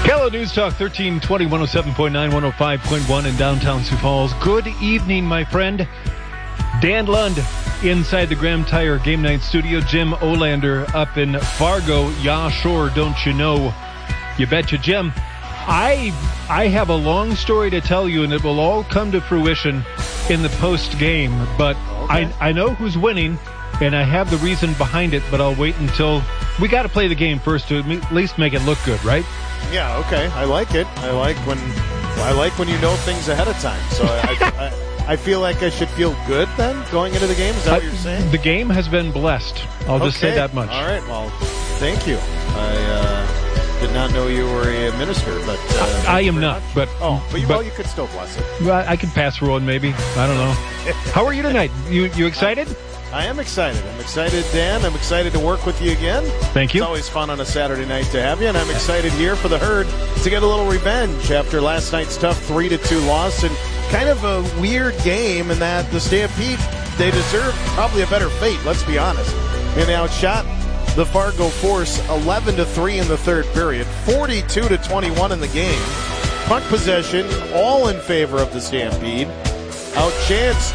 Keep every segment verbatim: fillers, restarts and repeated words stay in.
Hello, News Talk thirteen twenty, one oh seven point nine, one oh five point one in downtown Sioux Falls. Good evening, my friend. Dan Lund inside the Graham Tire Game Night Studio. Jim Olander up in Fargo. Yeah, sure, don't you know? You betcha, Jim. I I have a long story to tell you, and it will all come to fruition in the post-game. But okay. I, I know who's winning, and I have the reason behind it, but I'll wait until... We got to play the game first to at least make it look good, right? Yeah, okay. I like it. I like when I like when you know things ahead of time. So I, I, I feel like I should feel good then going into the game. Is that what you're saying? The game has been blessed. I'll okay. just say that much. All right. Well, thank you. I uh, did not know you were a minister, but uh, I, I am not. Much. But oh, but you, but, well, you could still bless it. Well, I could pass road maybe. I don't know. How are you tonight? You you excited? I am excited. I'm excited, Dan. I'm excited to work with you again. Thank you. It's always fun on a Saturday night to have you, and I'm excited here for the Herd to get a little revenge after last night's tough three to two loss, and kind of a weird game in that the Stampede, they deserve probably a better fate, let's be honest. And they outshot the Fargo Force eleven to three in the third period, forty-two to twenty-one in the game. Puck possession, all in favor of the Stampede. Outchanced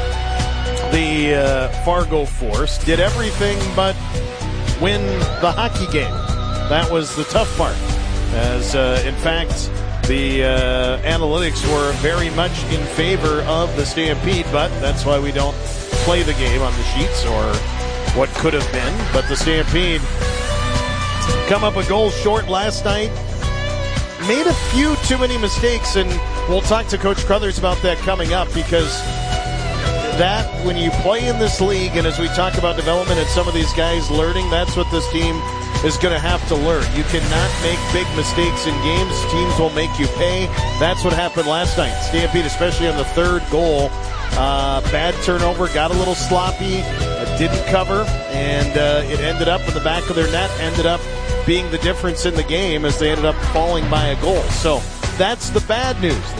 the uh, Fargo Force, did everything but win the hockey game. That was the tough part, as uh, in fact the uh, analytics were very much in favor of the Stampede, but that's why we don't play the game on the sheets or what could have been. But the Stampede come up a goal short last night, made a few too many mistakes, and we'll talk to Coach Crothers about that coming up, because that, when you play in this league, and as we talk about development and some of these guys learning, that's what this team is going to have to learn. You cannot make big mistakes in games. Teams will make you pay. That's what happened last night. Stampede, especially on the third goal, uh, bad turnover, got a little sloppy, uh, didn't cover, and uh, it ended up in the back of their net, ended up being the difference in the game as they ended up falling by a goal. So that's the bad news.